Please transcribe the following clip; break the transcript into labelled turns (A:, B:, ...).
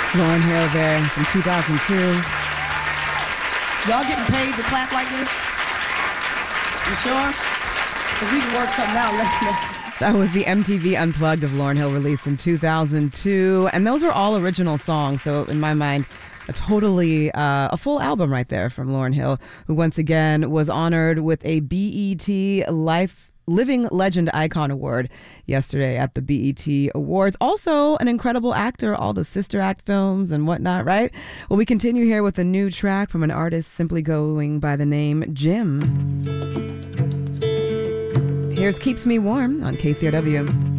A: Lauryn Hill there from 2002.
B: Y'all getting paid to clap like this? You sure? Because we can work something out. Let me know.
A: That was the MTV Unplugged of Lauryn Hill, released in 2002. And those were all original songs. So in my mind, a full album right there from Lauryn Hill, who once again was honored with a BET Living Legend Icon Award yesterday at the BET Awards. Also an incredible actor, all the Sister Act films and whatnot, right? Well, we continue here with a new track from an artist simply going by the name Jim. Here's Keeps Me Warm on KCRW.